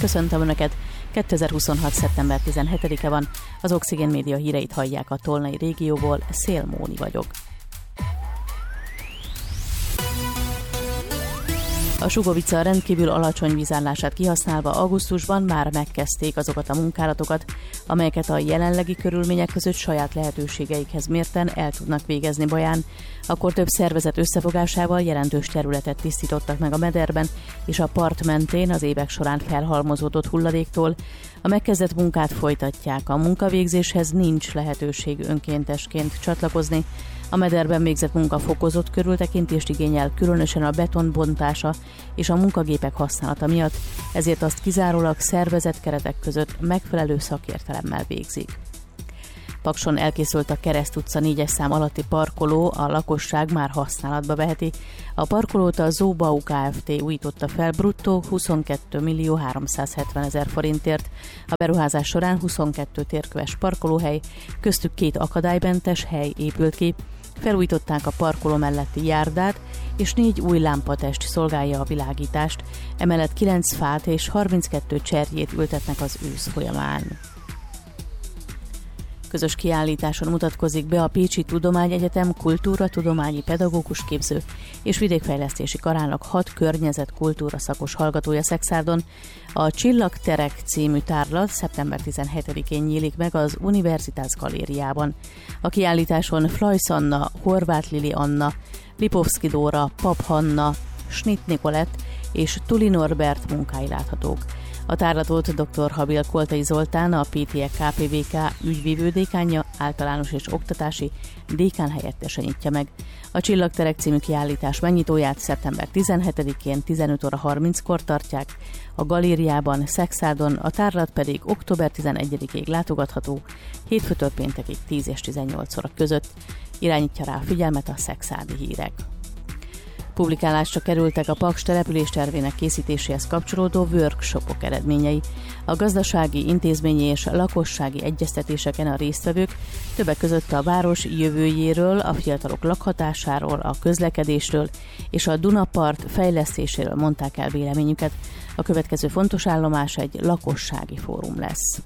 Köszöntöm Önöket! 2026. szeptember 17-e van, az Oxigén Média híreit hallják a Tolnai régióból, Szél Móni vagyok. A Sugovica rendkívül alacsony vízállását kihasználva augusztusban már megkezdték azokat a munkálatokat, amelyeket a jelenlegi körülmények között saját lehetőségeikhez mérten el tudnak végezni Baján. Akkor több szervezet összefogásával jelentős területet tisztítottak meg a mederben és a part mentén az évek során felhalmozódott hulladéktól. A megkezdett munkát folytatják, a munkavégzéshez nincs lehetőség önkéntesként csatlakozni. A mederben végzett munka fokozott körültekintést igényel, különösen a beton bontása és a munkagépek használata miatt, ezért azt kizárólag szervezett keretek között megfelelő szakértelemmel végzik. Pakson elkészült a Kereszt utca 4-es szám alatti parkoló, a lakosság már használatba veheti. A parkolót a Zóbau Kft. Újította fel bruttó 22 370 000 forintért. A beruházás során 22 térköves parkolóhely, köztük 2 akadálymentes hely épült ki. Felújították a parkoló melletti járdát, és 4 új lámpatest szolgálja a világítást, emellett 9 fát és 32 cserjét ültetnek az ősz folyamán. Közös kiállításon mutatkozik be a Pécsi Tudományegyetem kultúra-tudományi pedagógus képző és vidékfejlesztési karának 6 környezet-kultúra szakos hallgatója Szexárdon. A Csillagterek című tárlat szeptember 17-én nyílik meg az Universitás galériában. A kiállításon Flajsz Anna, Horváth Lili Anna, Lipovszki Dóra, Pap Hanna, Schnitt Nikolett és Tuli Norbert munkái láthatók. A tárlatot dr. Habil Koltai Zoltán, a PTE KPVK ügyvívő dékánja, általános és oktatási dékán helyettese nyitja meg. A Csillagterek című kiállítás megnyitóját szeptember 17-én 15 óra 30-kor tartják a galériában, Szexárdon, a tárlat pedig október 11-ig látogatható, hétfőtől péntekig 10 és 18 óra között. Irányítja rá a figyelmet a Szexárdi Hírek. Publikálásra kerültek a Paks településtervének készítéséhez kapcsolódó workshopok eredményei. A gazdasági, intézményi és lakossági egyeztetéseken a résztvevők többek között a város jövőjéről, a fiatalok lakhatásáról, a közlekedésről és a Dunapart fejlesztéséről mondták el véleményüket. A következő fontos állomás egy lakossági fórum lesz.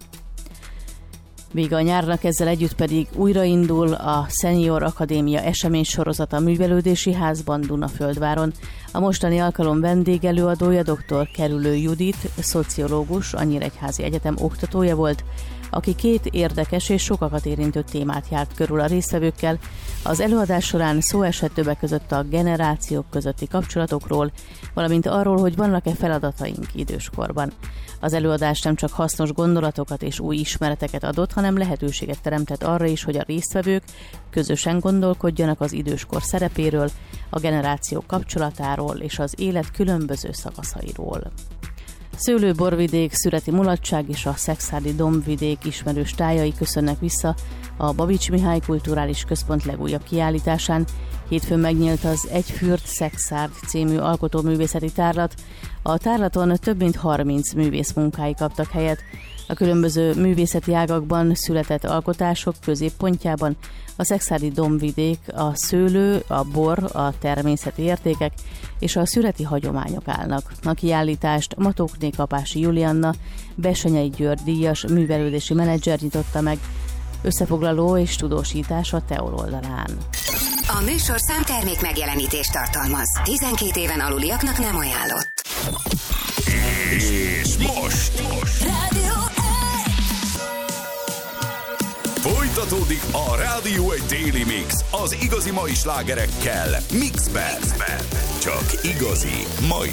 Vége a nyárnak, ezzel együtt pedig újraindul a Senior Akadémia eseménysorozata a Művelődési Házban Dunaföldváron. A mostani alkalom vendégelőadója dr. Kerülő Judit, szociológus, a Nyíregyházi Egyetem oktatója volt, aki 2 érdekes és sokakat érintő témát járt körül a résztvevőkkel. Az előadás során szó esett többek között a generációk közötti kapcsolatokról, valamint arról, hogy vannak-e feladataink időskorban. Az előadás nem csak hasznos gondolatokat és új ismereteket adott, hanem lehetőséget teremtett arra is, hogy a résztvevők közösen gondolkodjanak az időskor szerepéről, a generációk kapcsolatáról és az élet különböző szakaszairól. Szőlő-borvidék, szüreti mulatság és a Szexárdi dombvidék ismerős tájai köszönnek vissza a Babics Mihály Kulturális Központ legújabb kiállításán. Hétfőn megnyílt az Egy fürt Szexárd című alkotóművészeti tárlat. A tárlaton több mint 30 művész munkái kaptak helyet. A különböző művészeti ágakban született alkotások középpontjában a szexárdi dombvidék, a szőlő, a bor, a természeti értékek és a szüreti hagyományok állnak. A kiállítást Matókné Kapási Julianna, Bessenyei György díjas művelődési menedzser nyitotta meg. Összefoglaló és tudósítás a Teol oldalán. A műsorszám termék megjelenítést tartalmaz. 12 éven aluliaknak nem ajánlott. És most Rádió 1! folytatódik a Rádió 1 Daily Mix az igazi mai slágerekkel Mixben. Csak igazi mai